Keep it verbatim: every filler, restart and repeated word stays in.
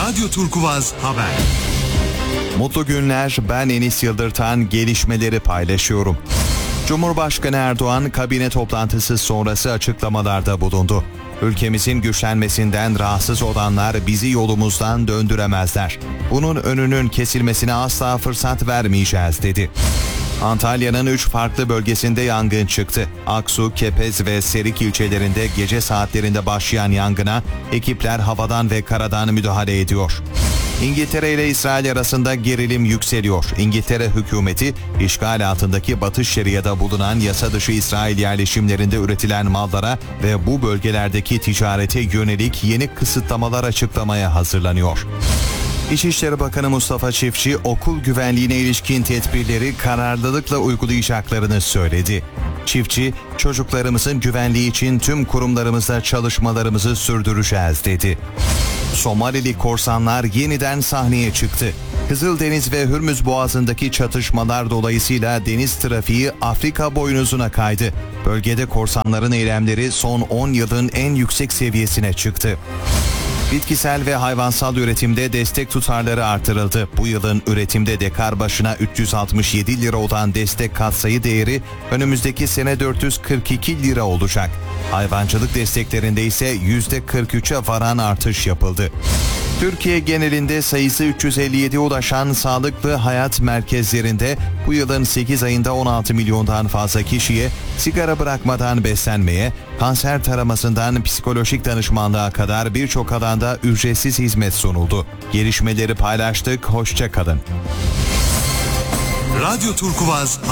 Radyo Turkuvaz Haber. Mutlu günler, ben Enis Yıldırtan, gelişmeleri paylaşıyorum. Cumhurbaşkanı Erdoğan kabine toplantısı sonrası açıklamalarda bulundu. Ülkemizin güçlenmesinden rahatsız olanlar bizi yolumuzdan döndüremezler. Bunun önünün kesilmesine asla fırsat vermeyeceğiz dedi. Antalya'nın üç farklı bölgesinde yangın çıktı. Aksu, Kepez ve Serik ilçelerinde gece saatlerinde başlayan yangına ekipler havadan ve karadan müdahale ediyor. İngiltere ile İsrail arasında gerilim yükseliyor. İngiltere hükümeti, işgal altındaki Batı Şeria'da bulunan yasa dışı İsrail yerleşimlerinde üretilen mallara ve bu bölgelerdeki ticarete yönelik yeni kısıtlamalar açıklamaya hazırlanıyor. İçişleri Bakanı Mustafa Çiftçi, okul güvenliğine ilişkin tedbirleri kararlılıkla uygulayacaklarını söyledi. Çiftçi, çocuklarımızın güvenliği için tüm kurumlarımızda çalışmalarımızı sürdüreceğiz dedi. Somalili korsanlar yeniden sahneye çıktı. Kızıldeniz ve Hürmüz Boğazı'ndaki çatışmalar dolayısıyla deniz trafiği Afrika boynuzuna kaydı. Bölgede korsanların eylemleri son on yılın en yüksek seviyesine çıktı. Bitkisel ve hayvansal üretimde destek tutarları artırıldı. Bu yılın üretimde dekar başına üç yüz altmış yedi lira olan destek katsayı değeri önümüzdeki sene dört yüz kırk iki lira olacak. Hayvancılık desteklerinde ise yüzde kırk üçe varan artış yapıldı. Türkiye genelinde sayısı üç yüz elli yediye ulaşan sağlıklı hayat merkezlerinde bu yılın sekiz ayında on altı milyondan fazla kişiye sigara bırakmadan beslenmeye, kanser taramasından psikolojik danışmanlığa kadar birçok alanda ücretsiz hizmet sunuldu. Gelişmeleri paylaştık, hoşça kalın. Radyo Turkuvaz